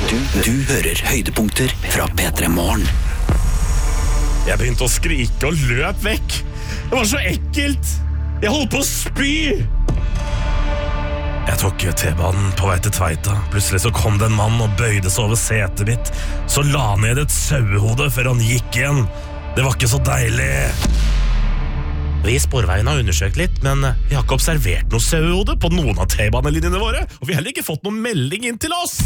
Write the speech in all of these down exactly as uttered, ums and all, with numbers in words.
Du, du hører høydepunkter fra P tre Morgen. Jeg begynte å skrike og løp vekk. Det var så ekkelt. Jeg holdt på å spy. Jeg tok T-banen på vei til Tveita. Plutselig så kom det en mann og bøyde seg over setet mitt. Så la han ned et sauehode før han gikk igjen. Det var ikke så deilig. Vi i Sporveien har undersøkt litt, men vi har ikke observert noe sauehode på noen av T-banelinjene våre, og vi har heller ikke fått noen melding inn til oss.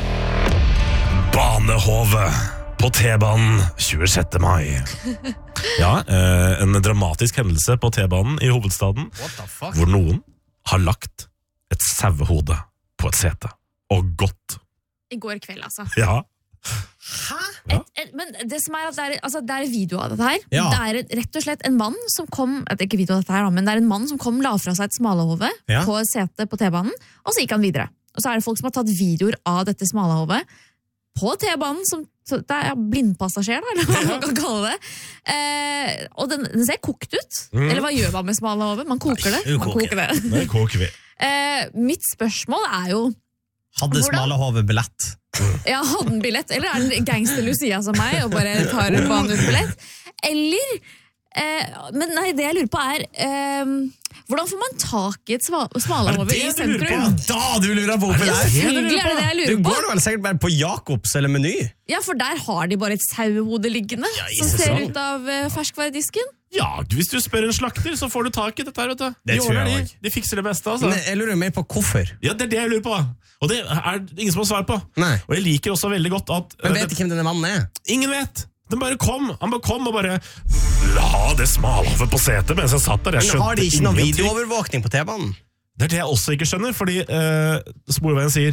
Banehovet på T-banen tjuesjette mai. Ja, en dramatisk hendelse på T-banen i hovedstaden, hvor noen har lagt et sauehode på et sete, og gått. I går kveld, altså. Ja. Hæ? Et, et, men det som er at det er, altså, det er en video av dette her. Ja. Det er et, rett og slett en mann som kom, det er ikke video av dette her, men det er en mann som kom, la fra seg et smalahove Ja. på setet på T-banen, og så gikk han videre. Og så er det folk som har tatt videoer av dette smalahovet på T-banen, som så det er blindpassasjer, da, eller hva man kan kalle det. Eh, og den, den ser kokt ut. Mm. Eller hva gjør man med smalahove? Man koker det. Man koker det. Det koker vi. Eh, mitt spørsmål er jo Hadde Hvordan? smalahove billett. Ja, hadde den billett, eller er den gangster Lucia som meg og bare tar en billett? Eller eh, men nei, det jeg lurer på er eh, hvordan får man tak i et sva- smalahove Er det i det du lurer på? sentrum? Da du lurer på oppi Ja, der! selvfølgelig er det det jeg Du lurer på. går vel sikkert bare på Jakobs eller Meny. Ja, for der har de bare et sauehode liggende Ja, i som ser sesong. ut av eh, ferskvaredisken. Ja, hvis du spør en slakter, så får du tak i dette her, vet du. Det de tror jeg ordner de. også. De fikser det beste, altså. Men jeg lurer mer på hvorfor. Ja, det er det jeg lurer på. Og det er ingen som har svar på. Nei. Og jeg liker også veldig godt at Men uh, vet ikke hvem denne mannen er. ingen vet. Den bare kom. Han bare kom og bare la det smalhovet på setet mens jeg satt der. Jeg Men har de skjønte ikke noe ingenting. videoovervåkning på T-banen? Det er det jeg også ikke skjønner, fordi uh, Sporveien sier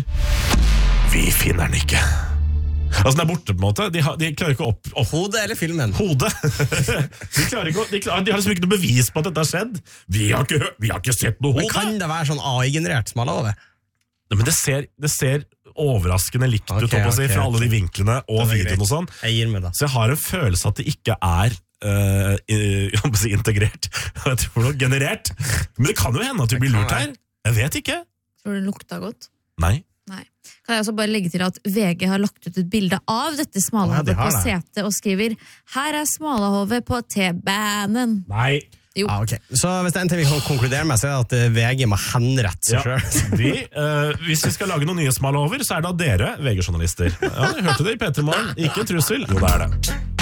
vi finner den ikke. Altså, den er borte på en måte. De, har, de klarer ikke å opp... opp Hodet eller filmen? hodet. de, klarer ikke, å- de, klarer, de har liksom ikke noe bevis på at dette har skjedd. Vi har ikke, vi har ikke sett noe Men hode. kan det være sånn A I-generert smalahove? Nei, men det ser, det ser overraskende likt Ok, ut opp å si, ok, fra alle ok. de vinklene og Det er videoen greit. og sånn. Jeg gir meg da. Så jeg har en følelse at det ikke er uh, jeg håper å si integrert. Jeg tror noe generert. Men det kan jo hende at du Det blir kan lurt være. her. Jeg vet ikke. Tror du det lukta godt? Nei. Nei. Kan jeg også bare legge til at V G har lagt ut et bilde av dette Ja, smalahovet de har på det. setet og skriver her er smalahovet på T-banen. Nei. Jo. Ah, ok. Så hvis det er en ting vi kan konkludere med, så er det at eh, V G må henrette seg Ja. selv. Vi, uh, hvis vi skal lage noen nye smalover, så er det av dere, V G-journalister. Ja, hørte det i P tre Morgen. Ikke en trussel. Jo, det er det.